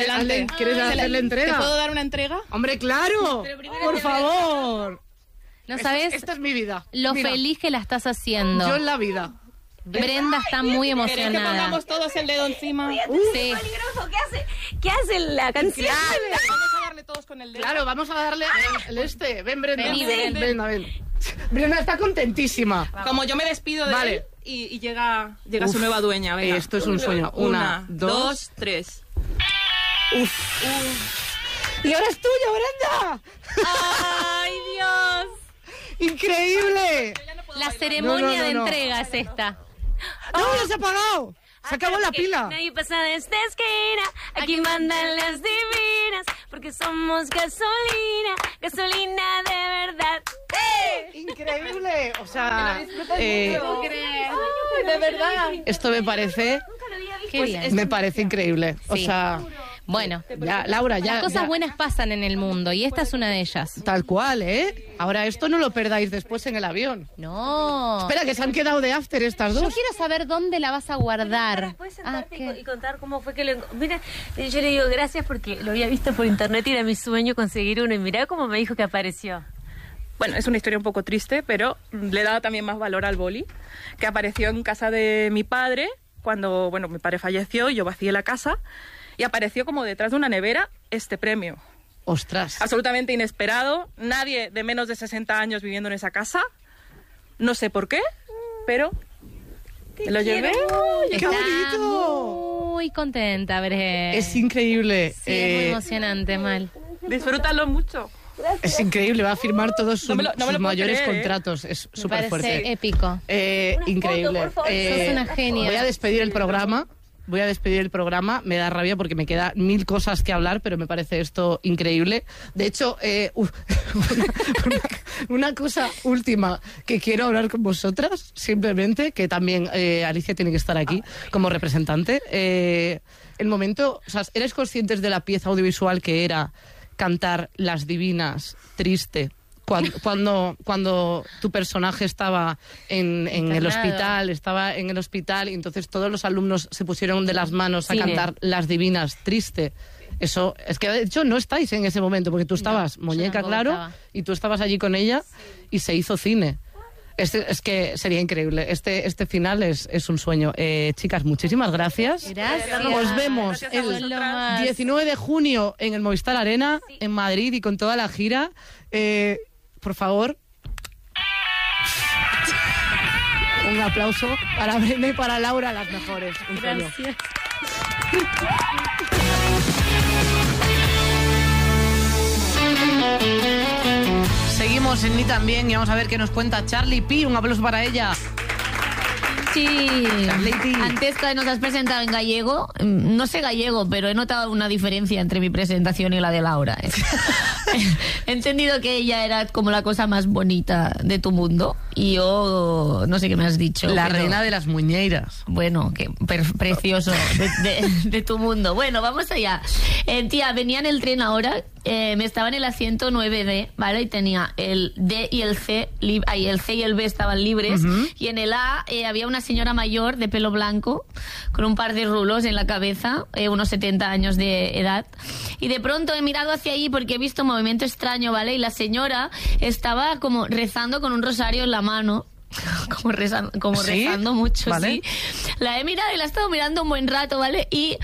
E: ¿Quieres hacerle entrega?
L: ¿Te puedo dar una entrega?
E: ¡Hombre, claro! Por favor.
G: No sabes
E: esta es mi vida.
G: lo
E: Mira,
G: feliz que la estás haciendo.
E: yo en la vida.
G: Brenda está muy
L: ¿Queréis que
G: emocionada.
L: pongamos todos el dedo encima?
G: Sí.
K: Peligroso, ¿qué hace la canción?
L: Vamos a darle todos con el dedo.
E: Claro, vamos a darle el este. Ven, Brenda.
G: Ven.
E: Ven. Brenda está contentísima.
L: Como yo me despido de
E: Vale.
L: él y llega su nueva dueña. Venga.
E: Esto es un sueño. Una, dos,
L: 3.
E: Y ahora es tuya, Brenda.
G: ¡Ay, Dios!
E: ¡Increíble!
G: La ceremonia
E: No.
G: de entrega es esta.
E: ¡No, ya se ha apagado! Se acabó la pila.
K: Nadie pasa de esta esquina, aquí mandan las divinas, porque somos gasolina, gasolina de verdad.
E: ¡Increíble! O sea,
L: de verdad.
E: esto me parece...
G: Qué bien.
E: Me parece increíble. O
G: Sí.
E: sea,
G: Bueno,
E: ya, Laura, ya...
G: las cosas
E: ya-
G: buenas pasan en el mundo y esta es una de ellas.
E: Tal cual, ¿eh? Ahora esto no lo perdáis después en el avión.
G: No.
E: Espera, que se han quedado de after estas
G: Yo
E: dos.
G: quiero saber dónde la vas a guardar.
K: ¿Puedes
G: Ah,
K: sentarte
G: ¿qué?
K: y contar cómo fue que lo... Mira, yo le digo gracias porque lo había visto por internet y era mi sueño conseguir uno. Y mirá cómo me dijo que apareció.
L: Bueno, es una historia un poco triste, pero le daba también más valor al boli, que apareció en casa de mi padre cuando, bueno, mi padre falleció y yo vacié la casa y apareció como detrás de una nevera este premio.
E: Ostras.
L: Absolutamente inesperado, nadie de menos de 60 años viviendo en esa casa, no sé por qué, pero me lo llevé.
E: ¡Qué
G: Está
E: bonito!
G: muy contenta, Bre.
E: Es increíble.
G: Sí, es muy emocionante, Mal.
L: Disfrútalo mucho.
E: Es increíble, va a firmar todos sus,
L: No me lo
E: sus
L: puedo
E: mayores
L: creer, ¿eh?
E: contratos. Es
G: Me
E: súper
G: parece
E: fuerte.
G: épico.
E: Increíble.
K: Por favor.
G: Sos una genia.
E: Voy a despedir el programa. Me da rabia porque me queda 1000 cosas que hablar, pero me parece esto increíble. De hecho, una cosa última que quiero hablar con vosotras, simplemente, que también Alicia tiene que estar aquí como representante. El momento, o sea, ¿eres conscientes de la pieza audiovisual que era cantar Las Divinas, triste? Cuando tu personaje estaba en el hospital, y entonces todos los alumnos se pusieron de las manos a
K: Cine.
E: cantar Las Divinas, triste. Eso, es que de hecho no estáis en ese momento, porque tú estabas muñeca,
G: tampoco
E: claro,
G: estaba.
E: y tú estabas allí con ella y se hizo cine. Es que sería increíble. Este final es un sueño. Chicas, muchísimas gracias.
G: Gracias.
E: Nos vemos
L: Gracias a
E: el
L: vosotras.
G: Lo más.
E: 19 de junio en el Movistar Arena, en Madrid, y con toda la gira. Por favor, un aplauso para Brenda y para Laura, las mejores. Un sueño.
G: Gracias.
E: Seguimos en Ni También y vamos a ver qué nos cuenta Charlie P. Un aplauso para ella.
M: Sí,
E: Charlie P.
M: antes que nos has presentado en gallego, no sé gallego, pero he notado una diferencia entre mi presentación y la de Laura. He entendido que ella era como la cosa más bonita de tu mundo y yo no sé qué me has dicho.
E: La
M: pero,
E: reina de las muñeiras.
M: bueno, que precioso de tu mundo. Bueno, vamos allá. Tía, venía en el tren ahora, me estaba en el asiento 9D, ¿vale? Y tenía el D y el C, el C y el B estaban libres, y en el A había una señora mayor de pelo blanco con un par de rulos en la cabeza, unos 70 años de edad, y de pronto he mirado hacia allí porque he visto un movimiento extraño, ¿vale? Y la señora estaba como rezando con un rosario en la mano, como
E: ¿Sí?
M: rezando mucho,
E: Vale.
M: sí. La he mirado y la he estado mirando un buen rato, ¿vale? Y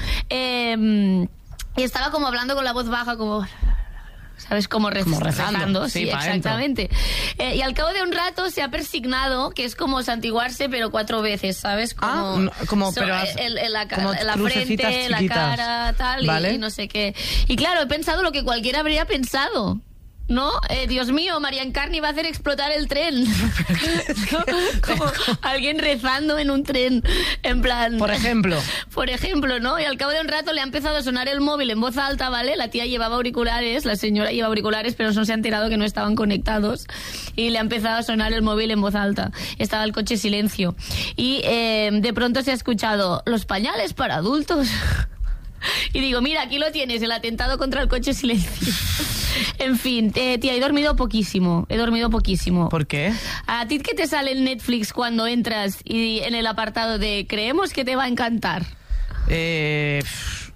M: estaba como hablando con la voz baja, como... ¿Sabes? Como rezando. Sí,
E: pa'
M: exactamente. Y al cabo de un rato se ha persignado, que es como santiguarse, pero 4 veces, ¿sabes? Como,
E: pero como
M: la
E: crucecitas
M: frente, la
E: chiquitas.
M: cara, tal,
E: Vale.
M: y no sé qué. Y claro, he pensado lo que cualquiera habría pensado. ¿No? Dios mío, María Encarni va a hacer explotar el tren. ¿No? Como alguien rezando en un tren, en plan...
E: Por ejemplo.
M: Por ejemplo, ¿no? Y al cabo de un rato le ha empezado a sonar el móvil en voz alta, ¿vale? La tía llevaba auriculares, la señora lleva auriculares, pero no se ha enterado que no estaban conectados. Y le ha empezado a sonar el móvil en voz alta. Estaba el coche silencio. Y de pronto se ha escuchado, los pañales para adultos... Y digo, mira, aquí lo tienes, el atentado contra el coche silencio. En fin, tía, he dormido poquísimo.
E: ¿Por qué?
M: ¿A ti qué te sale en Netflix cuando entras y en el apartado de creemos que te va a encantar?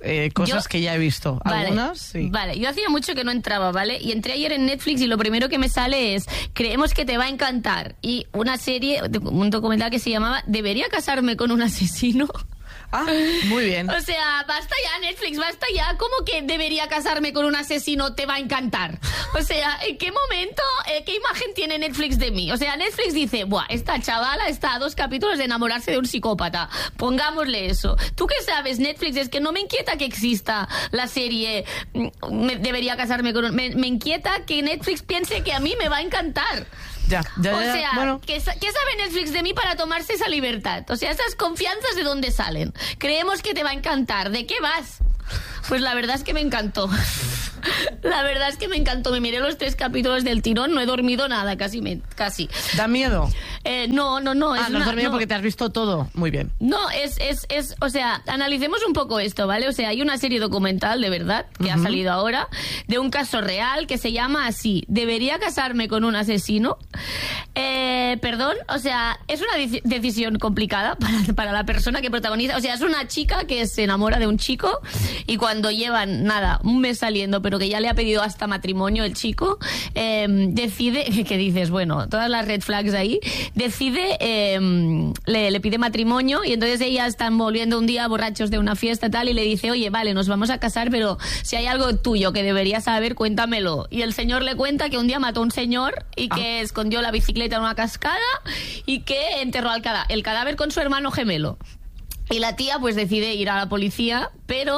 E: cosas que ya he visto. Algunas, sí.
M: Vale, yo hacía mucho que no entraba, ¿vale? Y entré ayer en Netflix y lo primero que me sale es Creemos que te va a encantar. Y una serie, un documental que se llamaba ¿Debería casarme con un asesino?
E: Ah, muy bien.
M: O sea, basta ya, Netflix, basta ya. ¿Cómo que debería casarme con un asesino? Te va a encantar. O sea, ¿en qué momento, qué imagen tiene Netflix de mí? O sea, Netflix dice, buah, esta chavala está a 2 capítulos de enamorarse de un psicópata. Pongámosle eso. ¿Tú qué sabes, Netflix? Es que no me inquieta que exista la serie Debería casarme con un... Me inquieta que Netflix piense que a mí me va a encantar.
E: Ya,
M: o sea, bueno. ¿qué sabe Netflix de mí para tomarse esa libertad? O sea, esas confianzas, ¿de dónde salen? Creemos que te va a encantar. ¿De qué vas? Pues la verdad es que me encantó. La verdad es que me encantó. Me miré los 3 capítulos del tirón. No he dormido nada, casi.
E: ¿Da miedo?
M: No.
E: No has dormido porque te has visto todo. Muy bien.
M: No, o sea, analicemos un poco esto, ¿vale? O sea, hay una serie documental, de verdad, que ha salido ahora, de un caso real que se llama así: ¿Debería casarme con un asesino? Perdón, o sea, es una decisión complicada para la persona que protagoniza. O sea, es una chica que se enamora de un chico y cuando llevan, un mes saliendo, pero que ya le ha pedido hasta matrimonio el chico, decide, que dices, bueno, todas las red flags ahí, decide, le pide matrimonio y entonces ellas están volviendo un día borrachos de una fiesta tal y le dice, oye, vale, nos vamos a casar, pero si hay algo tuyo que deberías saber, cuéntamelo. Y el señor le cuenta que un día mató a un señor y que escondió la bicicleta en una cascada y que enterró el cadáver con su hermano gemelo. Y la tía pues decide ir a la policía, pero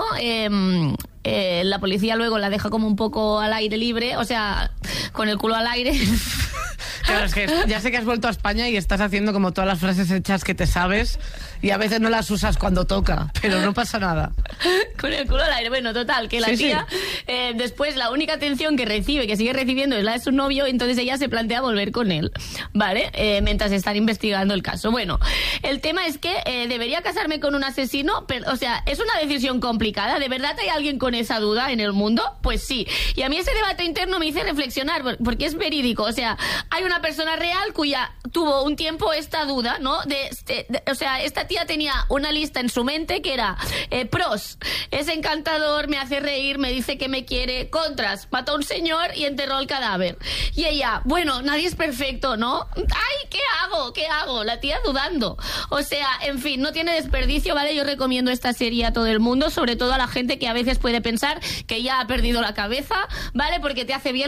M: la policía luego la deja como un poco al aire libre, o sea, con el culo al aire.
E: Claro, es que ya sé que has vuelto a España y estás haciendo como todas las frases hechas que te sabes y a veces no las usas cuando toca, pero no pasa nada.
M: Con el culo al aire. Bueno, total, que la tía después la única atención que recibe, que sigue recibiendo, es la de su novio, entonces ella se plantea volver con él, ¿vale? Mientras están investigando el caso. Bueno, el tema es que ¿debería casarme con un asesino? Pero, o sea, es una decisión complicada. ¿De verdad hay alguien con esa duda en el mundo? Pues sí. Y a mí ese debate interno me hizo reflexionar, porque es verídico. O sea, hay una persona real cuya tuvo un tiempo esta duda, ¿no? O sea, esta tía tenía una lista en su mente que era pros, es encantador, me hace reír, me dice que me quiere. Contras, mató a un señor y enterró el cadáver. Y ella, bueno, nadie es perfecto, ¿no? ¡Ay, qué hago! La tía dudando. O sea, en fin, no tiene desperdicio, ¿vale? Yo recomiendo esta serie a todo el mundo, sobre todo a la gente que a veces puede pensar que ya ha perdido la cabeza, ¿vale? Porque te hace ver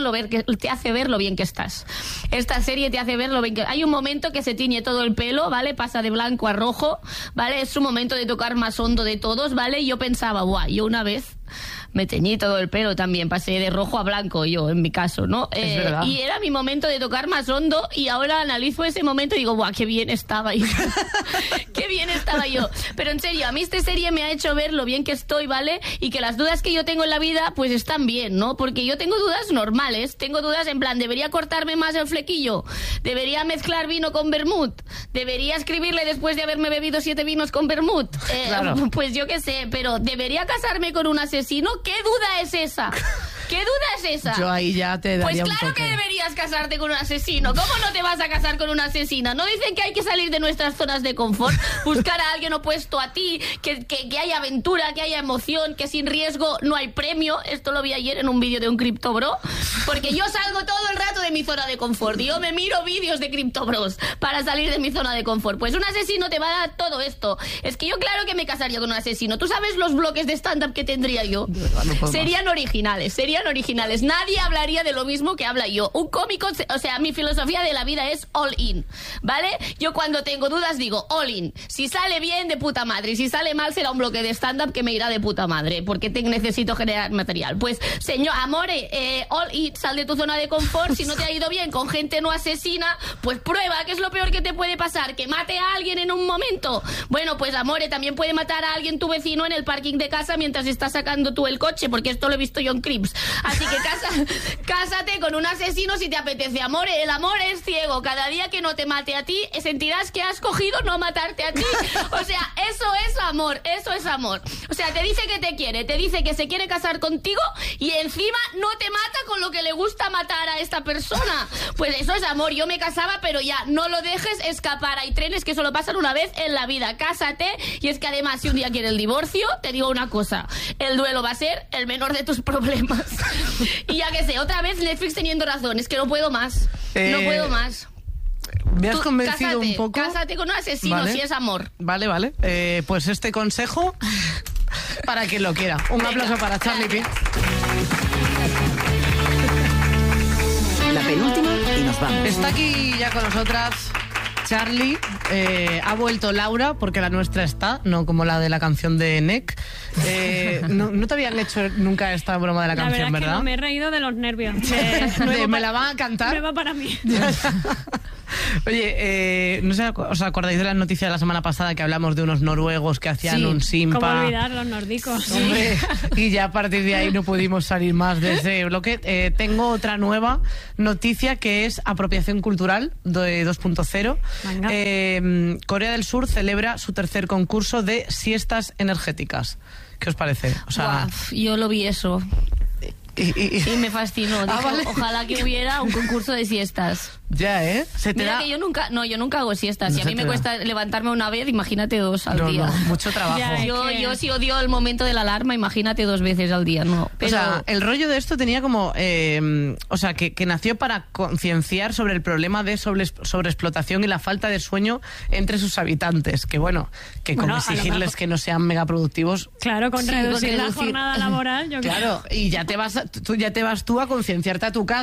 M: lo bien que estás. Esta serie te hace ver lo bien que... Hay un momento que se tiñe todo el pelo, ¿vale? Pasa de blanco a rojo, ¿vale? Es su momento de tocar más hondo de todos, ¿vale? Y yo pensaba, yo una vez me teñí todo el pelo también, pasé de rojo a blanco yo, en mi caso, ¿no?
E: Es verdad.
M: Y era mi momento de tocar más hondo y ahora analizo ese momento y digo, qué bien estaba yo. Qué bien estaba yo. Pero en serio, a mí esta serie me ha hecho ver lo bien que estoy, ¿vale? Y que las dudas que yo tengo en la vida, pues están bien, ¿no? Porque yo tengo dudas normales, tengo dudas en plan, ¿debería cortarme más el flequillo? ¿Debería mezclar vino con vermut? ¿Debería escribirle después de haberme bebido 7 vinos con vermut?
E: Claro.
M: Pues yo qué sé, pero ¿debería casarme con un asesino? ¿Qué duda es esa? ¿Qué duda es esa?
E: Yo ahí ya te daría
M: Pues claro
E: un toque.
M: que deberías casarte con un asesino. ¿Cómo no te vas a casar con una asesina? ¿No dicen que hay que salir de nuestras zonas de confort? Buscar a alguien opuesto a ti, que haya aventura, que haya emoción, que sin riesgo no hay premio. Esto lo vi ayer en un vídeo de un criptobro. Porque yo salgo todo el rato de mi zona de confort. Y yo me miro vídeos de criptobros para salir de mi zona de confort. Pues un asesino te va a dar todo esto. Es que yo claro que me casaría con un asesino. ¿Tú sabes los bloques de stand-up que tendría yo?
E: De verdad, no puedo
M: Serían originales. Nadie hablaría de lo mismo que habla yo. Un cómico, o sea, mi filosofía de la vida es all in, ¿vale? Yo cuando tengo dudas digo all in. Si sale bien, de puta madre. Y si sale mal, será un bloque de stand-up que me irá de puta madre, porque necesito generar material. Pues, señor, amore, all in, sal de tu zona de confort. Si no te ha ido bien con gente no asesina, pues prueba, que es lo peor que te puede pasar, que mate a alguien en un momento. Bueno, pues amore, también puede matar a alguien tu vecino en el parking de casa mientras estás sacando tú el coche, porque esto lo he visto yo en Crips. Así que cásate con un asesino si te apetece. Amor, el amor es ciego. Cada día que no te mate a ti, sentirás que has cogido no matarte a ti. O sea, eso es amor, eso es amor. O sea, te dice que te quiere, te dice que se quiere casar contigo y encima no te mata con lo que le gusta matar a esta persona. Pues eso es amor. Yo me casaba, pero ya, no lo dejes escapar. Hay trenes que solo pasan una vez en la vida. Cásate. Y es que además, si un día quiere el divorcio, te digo una cosa, el duelo va a ser el menor de tus problemas. Y ya que sé, otra vez Netflix teniendo razón, es que no puedo más. No puedo más.
E: Me has convencido un poco.
M: Cásate con un asesino,
E: Vale.
M: si es amor.
E: Vale. Pues este consejo para quien lo quiera. Un aplauso para Charlie P.
N: La penúltima y nos vamos.
E: Está aquí ya con nosotras Charlie. Ha vuelto Laura, porque la nuestra está, no como la de la canción de Nek. No te habían hecho nunca esta broma de la canción,
J: verdad?
E: ¿verdad?
J: Que no, me he reído de los nervios.
E: ¿Me la van a cantar?
J: Nueva para mí.
E: Oye, no sé, ¿os acordáis de la noticia de la semana pasada que hablamos de unos noruegos que hacían un simpa?
J: ¿Cómo olvidar los nórdicos?
E: Hombre, y ya a partir de ahí no pudimos salir más de ese bloque. Tengo otra nueva noticia que es apropiación cultural de 2.0. Corea del Sur celebra su tercer concurso de siestas energéticas. ¿Qué os parece? O sea,
M: yo lo vi eso. Y me fascinó. Dije,
E: vale.
M: Ojalá que hubiera un concurso de siestas.
E: Ya, ¿eh?
M: Mira que yo nunca hago siestas.
E: No
M: Si a mí me cuesta levantarme una vez, imagínate 2 al día.
E: No, mucho trabajo.
J: Ya,
M: Yo sí odio el momento de la alarma, imagínate 2 veces al día, no. Pero...
E: O sea, el rollo de esto tenía como... o sea, que nació para concienciar sobre el problema de sobreexplotación y la falta de sueño entre sus habitantes. Que bueno, como exigirles que no sean megaproductivos.
J: Claro, con reducir la jornada laboral. Yo
E: claro, y ya te vas tú a concienciarte a tu casa.